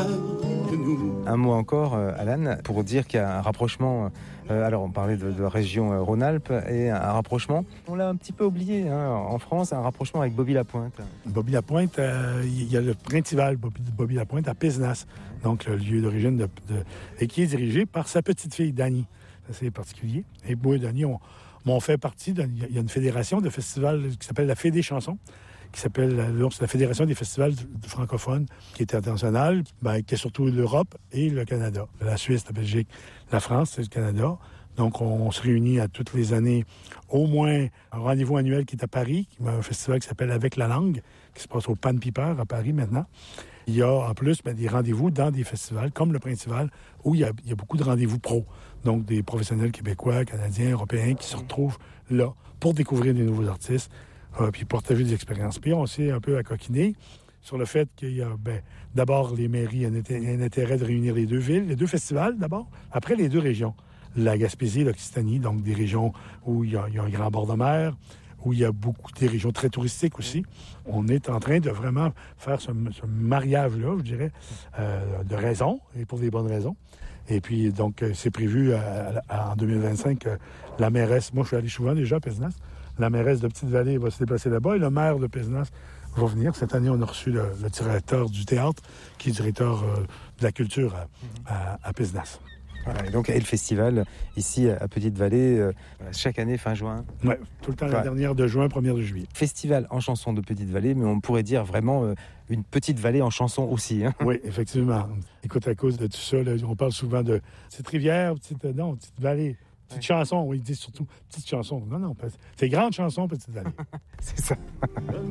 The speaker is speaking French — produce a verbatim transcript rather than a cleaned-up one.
meilleur que nous. Un mot encore, euh, Alan, pour dire qu'il y a un rapprochement. Euh, alors, on parlait de, de la région euh, Rhône-Alpes et un, un rapprochement. On l'a un petit peu oublié hein, en France, un rapprochement avec Bobby-la-Pointe. Bobby-la-Pointe, euh, il y a le Printival Bobby, Bobby-la-Pointe à Pézenas, donc le lieu d'origine de, de, et qui est dirigé par sa petite-fille Dany. C'est particulier. Et moi et Dany, on, on fait partie. De, il y a une fédération de festivals qui s'appelle la Fédé Chansons, qui s'appelle la Fédération des festivals francophones, qui est internationale, ben, qui est surtout l'Europe et le Canada. La Suisse, la Belgique, la France et le Canada. Donc, on se réunit à toutes les années, au moins un rendez-vous annuel qui est à Paris, un festival qui s'appelle Avec la langue, qui se passe au Pan Piper à Paris maintenant. Il y a en plus ben, des rendez-vous dans des festivals comme le Printival, où il y a, il y a beaucoup de rendez-vous pros. Donc, des professionnels québécois, canadiens, européens qui se retrouvent là pour découvrir des nouveaux artistes, euh, puis partager des expériences. Puis on s'est un peu accoquiné sur le fait qu'il y a, ben, d'abord, les mairies ont un intérêt de réunir les deux villes, les deux festivals d'abord, après les deux régions. La Gaspésie et l'Occitanie, donc des régions où il y a, il y a un grand bord de mer, où il y a beaucoup des régions très touristiques aussi. On est en train de vraiment faire ce, ce mariage-là, je dirais, euh, de raisons, et pour des bonnes raisons. Et puis, donc, c'est prévu à, à, en deux mille vingt-cinq que la mairesse, moi je suis allé souvent déjà à Pézenas, la mairesse de Petite-Vallée va se déplacer là-bas et le maire de Pézenas va venir. Cette année, on a reçu le, le directeur du théâtre, qui est directeur euh, de la culture à, à, à Pézenas. Voilà, et donc, et le festival, ici, à Petite-Vallée, euh, chaque année, fin juin. Oui, tout le temps, voilà. La dernière de juin, première de juillet. Festival en chanson de Petite-Vallée, mais on pourrait dire vraiment euh, une petite vallée en chanson aussi. Hein. Oui, effectivement. Écoute, à cause de tout ça, là, on parle souvent de petite rivière, petite, non, petite vallée. Petite ouais. chanson, oui, ils disent surtout petite chanson. Non, non, c'est grande chanson, petite vallée. C'est ça.